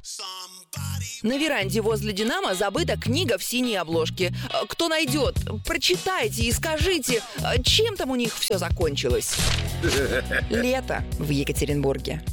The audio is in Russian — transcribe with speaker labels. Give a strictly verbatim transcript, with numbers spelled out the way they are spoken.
Speaker 1: На веранде возле «Динамо» забыта книга в синей обложке. Кто найдет, прочитайте и скажите, чем там у них все закончилось. Лето в Екатеринбурге.